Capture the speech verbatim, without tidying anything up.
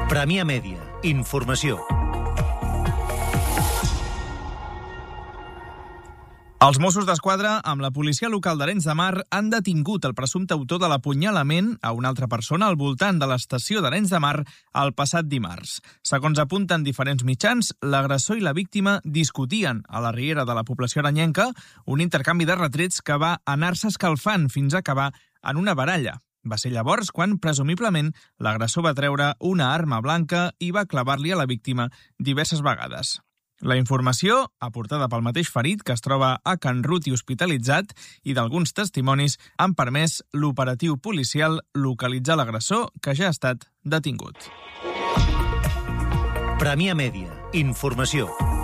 Premià Mèdia. Informació. Els Mossos d'Esquadra, amb la policia local d'Arenys de Mar, han detingut el presumpte autor de l'apunyalament a una altra persona al voltant de l'estació d'Arenys de Mar el passat dimarts. Segons apunten diferents mitjans, l'agressor i la víctima discutien a la riera de la població arenyenca un intercanvi de retrets que va anar-se escalfant fins a acabar en una baralla. Va ser llavors quan, presumiblement, l'agressor va treure una arma blanca i va clavar-li a la víctima diverses vegades. La informació, aportada pel mateix ferit, que es troba a Can Ruti hospitalitzat, i d'alguns testimonis han permès l'operatiu policial localitzar l'agressor, que ja ha estat detingut. Premià Mèdia. Informació.